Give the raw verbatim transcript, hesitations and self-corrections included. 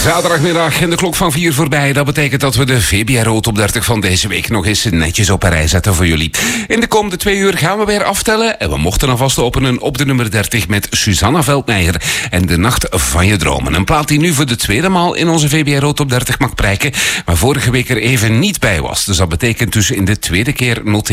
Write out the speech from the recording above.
Zaterdagmiddag en de klok van vier voorbij. Dat betekent dat we de V B R O Top dertig van deze week nog eens netjes op een rij zetten voor jullie. In de komende twee uur gaan we weer aftellen. En we mochten alvast openen op de nummer dertig met Susanna Veldmeijer en De Nacht van je Dromen. Een plaat die nu voor de tweede maal in onze V B R O Top dertig mag prijken, maar vorige week er even niet bij was. Dus dat betekent dus in de tweede keer noteren